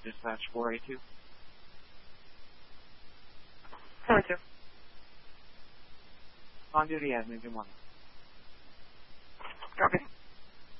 Dispatch 482. 482. On duty, admin, good morning. Copy.